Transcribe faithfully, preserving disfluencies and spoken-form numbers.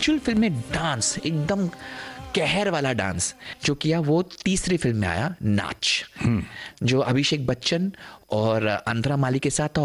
actual film में dance, एकदम कहर वाला डांस जो किया, वो तीसरी फिल्म में आया, नाच, जो अभिषेक बच्चन और अंतरा माली के साथ था,